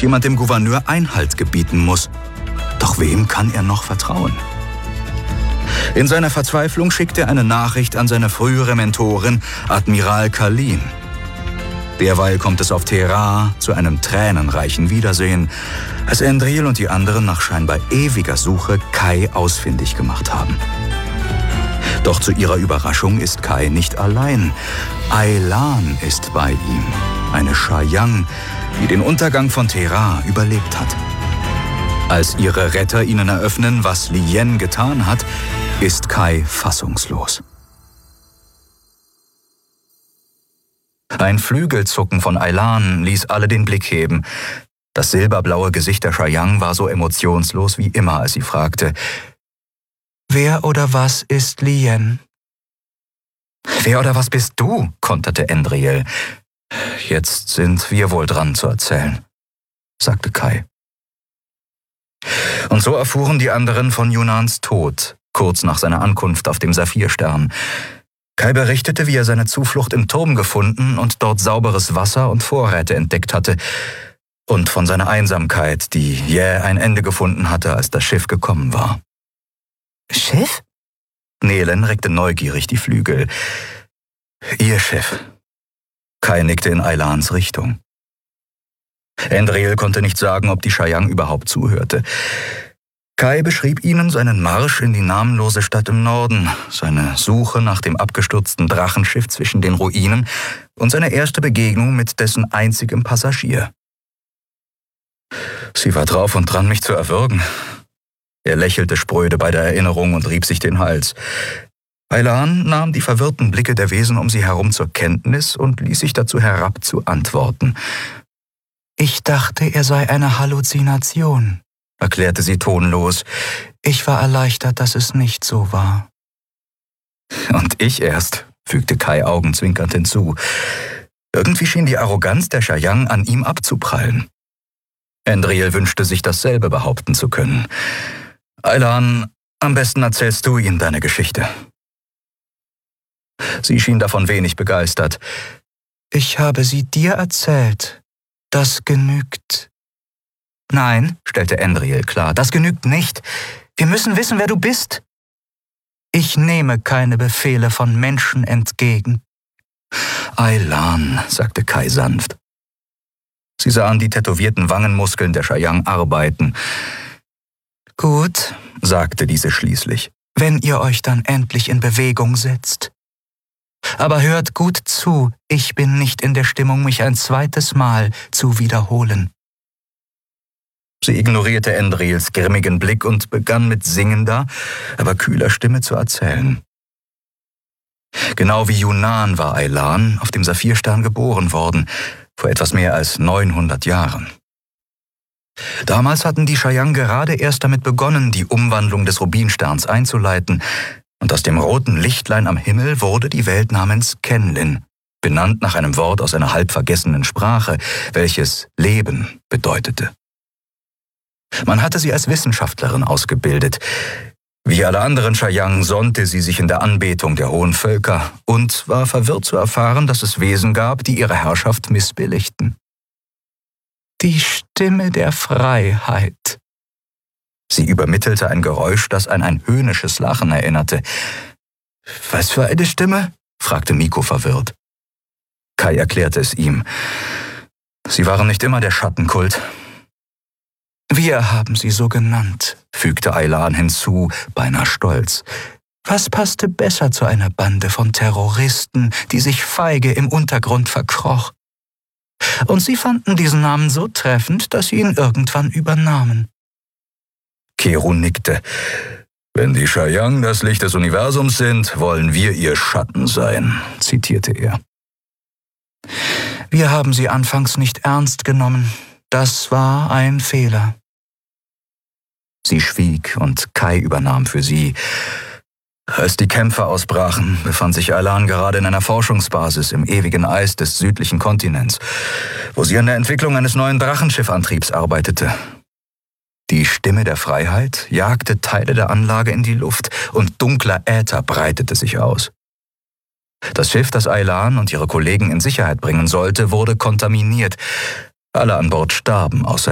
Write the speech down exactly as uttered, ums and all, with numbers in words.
jemand dem Gouverneur Einhalt gebieten muss. Doch wem kann er noch vertrauen? In seiner Verzweiflung schickt er eine Nachricht an seine frühere Mentorin, Admiral Khalin. Derweil kommt es auf Thera zu einem tränenreichen Wiedersehen, als Endril und die anderen nach scheinbar ewiger Suche Kai ausfindig gemacht haben. Doch zu ihrer Überraschung ist Kai nicht allein. Aylan ist bei ihm, eine Chayang, die den Untergang von Thera überlebt hat. Als ihre Retter ihnen eröffnen, was Lien getan hat, ist Kai fassungslos. Ein Flügelzucken von Aylan ließ alle den Blick heben. Das silberblaue Gesicht der Chayang war so emotionslos wie immer, als sie fragte: »Wer oder was ist Lien?« »Wer oder was bist du?« konterte Endril. »Jetzt sind wir wohl dran zu erzählen«, sagte Kai. Und so erfuhren die anderen von Yunans Tod, kurz nach seiner Ankunft auf dem Saphirstern. Kai berichtete, wie er seine Zuflucht im Turm gefunden und dort sauberes Wasser und Vorräte entdeckt hatte, und von seiner Einsamkeit, die jäh ein Ende gefunden hatte, als das Schiff gekommen war. »Schiff?« Nehlen reckte neugierig die Flügel. »Ihr Schiff.« Kai nickte in Aylans Richtung. Endril konnte nicht sagen, ob die Chayang überhaupt zuhörte. Kai beschrieb ihnen seinen Marsch in die namenlose Stadt im Norden, seine Suche nach dem abgestürzten Drachenschiff zwischen den Ruinen und seine erste Begegnung mit dessen einzigem Passagier. »Sie war drauf und dran, mich zu erwürgen.« Er lächelte spröde bei der Erinnerung und rieb sich den Hals. Aylan nahm die verwirrten Blicke der Wesen um sie herum zur Kenntnis und ließ sich dazu herab zu antworten. »Ich dachte, er sei eine Halluzination«, erklärte sie tonlos. »Ich war erleichtert, dass es nicht so war.« »Und ich erst«, fügte Kai augenzwinkernd hinzu. Irgendwie schien die Arroganz der Chayang an ihm abzuprallen. Endril wünschte sich, dasselbe behaupten zu können. »Aylan, am besten erzählst du ihm deine Geschichte.« Sie schien davon wenig begeistert. »Ich habe sie dir erzählt. Das genügt.« »Nein«, stellte Endril klar, »das genügt nicht. Wir müssen wissen, wer du bist.« »Ich nehme keine Befehle von Menschen entgegen.« »Aylan«, sagte Kai sanft. Sie sahen die tätowierten Wangenmuskeln der Chayang arbeiten. »Gut«, sagte diese schließlich, »wenn ihr euch dann endlich in Bewegung setzt. Aber hört gut zu, ich bin nicht in der Stimmung, mich ein zweites Mal zu wiederholen.« Sie ignorierte Endrils grimmigen Blick und begann mit singender, aber kühler Stimme zu erzählen. Genau wie Yunan war Aylan auf dem Saphirstern geboren worden, vor etwas mehr als neunhundert Jahren. Damals hatten die Chayang gerade erst damit begonnen, die Umwandlung des Rubinsterns einzuleiten, und aus dem roten Lichtlein am Himmel wurde die Welt namens Kenlin, benannt nach einem Wort aus einer halb vergessenen Sprache, welches Leben bedeutete. Man hatte sie als Wissenschaftlerin ausgebildet. Wie alle anderen Chayang sonnte sie sich in der Anbetung der hohen Völker und war verwirrt zu erfahren, dass es Wesen gab, die ihre Herrschaft missbilligten. »Die Stimme der Freiheit.« Sie übermittelte ein Geräusch, das an ein höhnisches Lachen erinnerte. »Was für eine Stimme?« fragte Miko verwirrt. Kai erklärte es ihm. Sie waren nicht immer der Schattenkult. »Wir haben sie so genannt«, fügte Aylan hinzu, beinahe stolz. »Was passte besser zu einer Bande von Terroristen, die sich feige im Untergrund verkroch? Und sie fanden diesen Namen so treffend, dass sie ihn irgendwann übernahmen.« Keru nickte. »Wenn die Chayang das Licht des Universums sind, wollen wir ihr Schatten sein«, zitierte er. »Wir haben sie anfangs nicht ernst genommen. Das war ein Fehler.« Sie schwieg und Kai übernahm für sie. Als die Kämpfe ausbrachen, befand sich Aylan gerade in einer Forschungsbasis im ewigen Eis des südlichen Kontinents, wo sie an der Entwicklung eines neuen Drachenschiffantriebs arbeitete. Die Stimme der Freiheit jagte Teile der Anlage in die Luft und dunkler Äther breitete sich aus. Das Schiff, das Aylan und ihre Kollegen in Sicherheit bringen sollte, wurde kontaminiert. Alle an Bord starben, außer